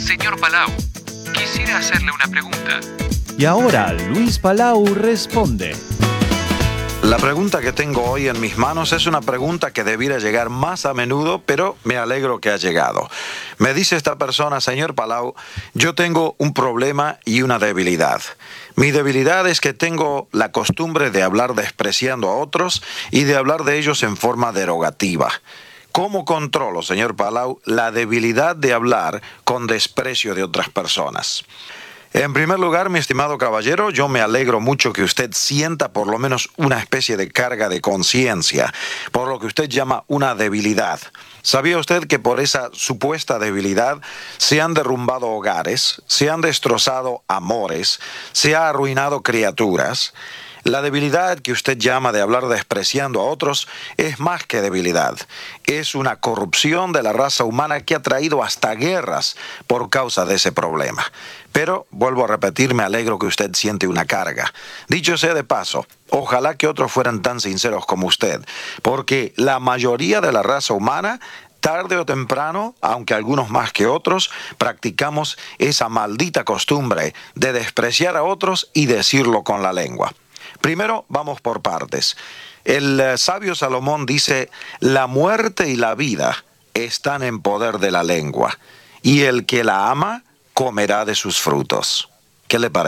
Señor Palau, quisiera hacerle una pregunta. Y ahora Luis Palau responde. La pregunta que tengo hoy en mis manos es una pregunta que debiera llegar más a menudo, pero me alegro que ha llegado. Me dice esta persona: señor Palau, yo tengo un problema y una debilidad. Mi debilidad es que tengo la costumbre de hablar despreciando a otros y de hablar de ellos en forma derogativa. ¿Cómo controlo, señor Palau, la debilidad de hablar con desprecio de otras personas? En primer lugar, mi estimado caballero, yo me alegro mucho que usted sienta por lo menos una especie de carga de conciencia por lo que usted llama una debilidad. ¿Sabía usted que por esa supuesta debilidad se han derrumbado hogares, se han destrozado amores, se ha arruinado criaturas? La debilidad que usted llama de hablar despreciando a otros es más que debilidad. Es una corrupción de la raza humana que ha traído hasta guerras por causa de ese problema. Pero, vuelvo a repetir, me alegro que usted siente una carga. Dicho sea de paso, ojalá que otros fueran tan sinceros como usted, porque la mayoría de la raza humana, tarde o temprano, aunque algunos más que otros, practicamos esa maldita costumbre de despreciar a otros y decirlo con la lengua. Primero, vamos por partes. El sabio Salomón dice: la muerte y la vida están en poder de la lengua, y el que la ama comerá de sus frutos. ¿Qué le parece?